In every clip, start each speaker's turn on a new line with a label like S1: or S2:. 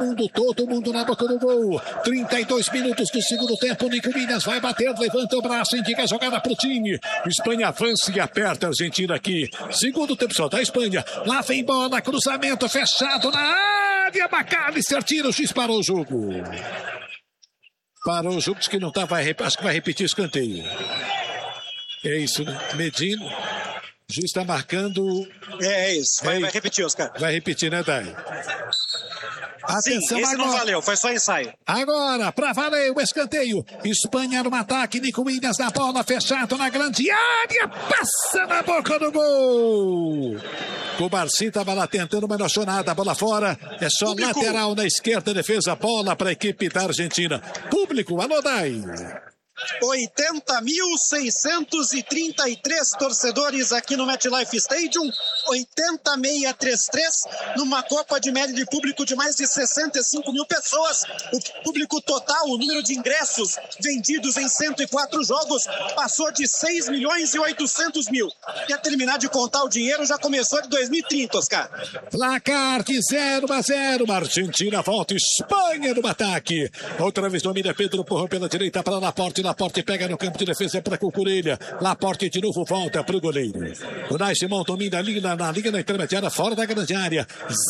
S1: todo mundo na boca do gol. 32 minutos do segundo tempo. Nico Williams vai bater, levanta o braço, indica a jogada pro time. Espanha avança e aperta a Argentina aqui. Segundo tempo só da Espanha. Lá vem bola, cruzamento fechado na área. McAllister tira, o juiz parou o jogo. Parou o jogo, diz que não tá, acho que vai repetir escanteio. É isso, né? Medina. O juiz está marcando.
S2: É isso, vai repetir, Oscar.
S1: Vai repetir, né, Dai? Atenção,
S2: sim, esse
S1: agora.
S2: não valeu, foi só ensaio.
S1: Agora, pra valer o escanteio. Espanha no ataque, Nico Williams na bola, fechado na grande área, passa na boca do gol. O Barci estava lá tentando, mas não achou nada, a bola fora. É só público. Lateral na esquerda, defesa, bola para a equipe da Argentina. Público, alô, Dai.
S2: 80.633 torcedores aqui no MetLife Stadium, 80.633 numa Copa de média de público de mais de 65 mil pessoas. O público total, o número de ingressos vendidos em 104 jogos passou de 6.800.000. Quer terminar de contar o dinheiro? Já começou de 2030, Oscar.
S1: Placar de 0-0. Argentina volta, Espanha no ataque. Outra vez domina Pedro Porro pela direita para Laporte. Laporte pega no campo de defesa para Cucurella. Laporte de novo volta para o goleiro. O Nai Simão domina ali na liga da intermediária, fora da grande área.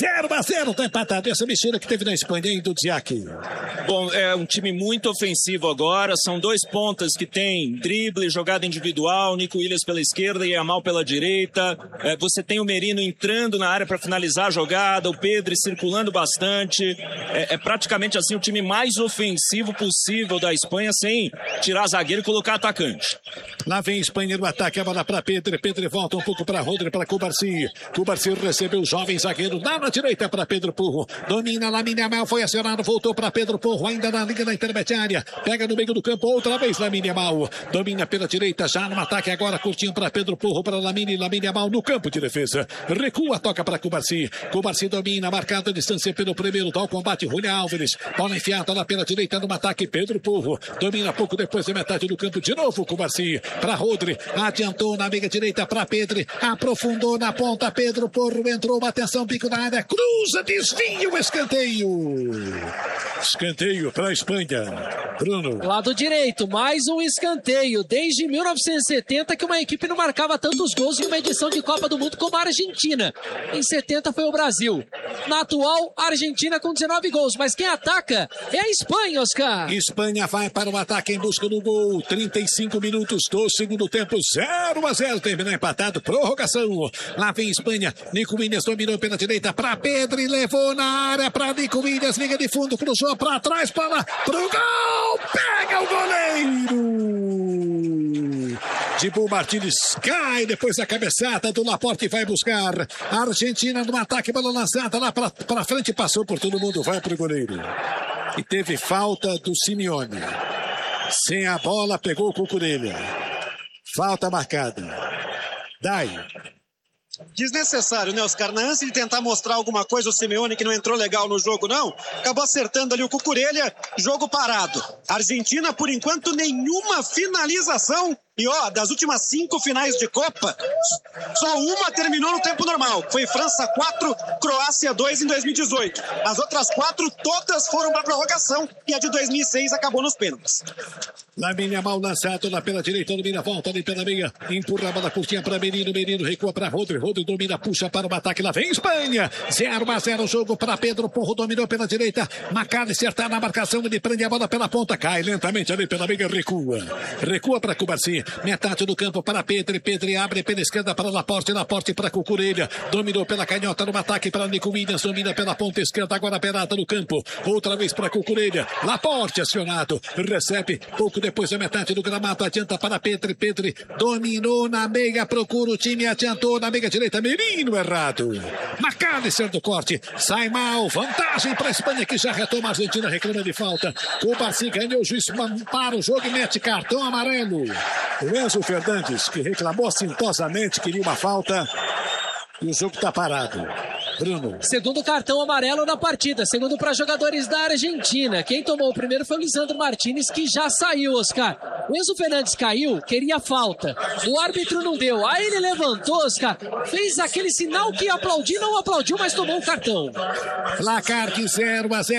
S1: 0-0, tá empatado. Essa mexida que teve na Espanha, hein, do Dziaki.
S3: Bom, é um time muito ofensivo agora. São dois pontas que tem drible, jogada individual. Nico Williams pela esquerda e Yamal pela direita. Você tem o Merino entrando na área para finalizar a jogada. O Pedro circulando bastante. É praticamente assim o time mais ofensivo possível da Espanha, sem tirar zagueiro e colocar atacante.
S1: Lá vem Espanha no ataque, a bola para Pedro. Pedro volta um pouco para Rodri, para Cubarci. Cubarci recebeu o jovem zagueiro, dá na direita para Pedro Porro. Domina Lamine Yamal, foi acionado, voltou para Pedro Porro, ainda na liga da intermediária. Pega no meio do campo, outra vez Lamine Yamal. Domina pela direita, já no ataque agora, curtinho para Pedro Porro, para Lamine Yamal no campo de defesa. Recua, toca para Cubarci. Cubarci domina, marcado a distância pelo primeiro, dá o combate, Julián Álvares. Bola enfiada lá pela direita no ataque, Pedro Porro. Domina pouco depois da metade do campo, de novo Cubarci. Para Rodri, adiantou na meia direita para Pedro, aprofundou na ponta, Pedro Porro entrou, atenção, pico na área, cruza, desvia o escanteio. Escanteio para a Espanha. Bruno.
S4: Lado direito, mais um escanteio. Desde 1970 que uma equipe não marcava tantos gols em uma edição de Copa do Mundo como a Argentina. Em 70 foi o Brasil. Na atual, a Argentina com 19 gols. Mas quem ataca é a Espanha, Oscar.
S1: Espanha vai para o ataque em busca do gol. 35 minutos do segundo tempo. 0-0. Terminou empatado. Prorrogação. Lá vem Espanha. Nico Williams dominou pela direita para Pedro e levou na área para Nico Williams. Liga de fundo, cruzou para trás, para pro gol. Pega o goleiro. Dibu Martínez cai depois da cabeçada do Laporte, vai buscar a Argentina no ataque, bola lançada lá para frente, passou por todo mundo, vai pro goleiro. E teve falta do Simeone. Sem a bola, pegou o Cucurella. Falta marcada. Dai.
S2: Desnecessário, né, Oscar? Antes de tentar mostrar alguma coisa, o Simeone, que não entrou legal no jogo, não, acabou acertando ali o Cucurella, jogo parado. Argentina, por enquanto, nenhuma finalização. E das últimas 5 finais de Copa, só uma terminou no tempo normal. Foi França 4, Croácia 2 em 2018. As outras 4, todas foram para prorrogação. E a de 2006 acabou nos pênaltis.
S1: Lamine Yamal lançado lá pela direita, domina, volta ali pela meia, empurra a bola curtinha para Merino, Merino recua para Rodri, Rodri domina, puxa para o ataque, lá vem Espanha, 0-0 o jogo para Pedro Porro, dominou pela direita, McAllister está na marcação, ele prende a bola pela ponta, cai lentamente ali pela meia, recua para Cubarci, metade do campo para Pedro, Pedro abre pela esquerda para Laporte, Laporte para Cucurella, dominou pela canhota no ataque para Nico Williams, domina pela ponta esquerda, agora pelada no campo, outra vez para Cucurella, Laporte acionado, recebe pouco depois da metade do gramado, adianta para Pedro, Pedro dominou na meia, procura o time, adiantou na meia direita, Merino errado, McAllister do corte, sai mal, vantagem para a Espanha que já retoma, a Argentina reclama de falta, Cubarci ganhou, o juiz para o jogo e mete cartão amarelo. O Enzo Fernandes, que reclamou assintosamente, queria uma falta e o jogo está parado. Bruno.
S4: Segundo cartão amarelo na partida, segundo para jogadores da Argentina. Quem tomou o primeiro foi o Lisandro Martínez, que já saiu, Oscar. O Enzo Fernandes caiu, queria falta. O árbitro não deu. Aí ele levantou, Oscar, fez aquele sinal que ia aplaudir, não aplaudiu, mas tomou o cartão.
S1: Placar de 0-0.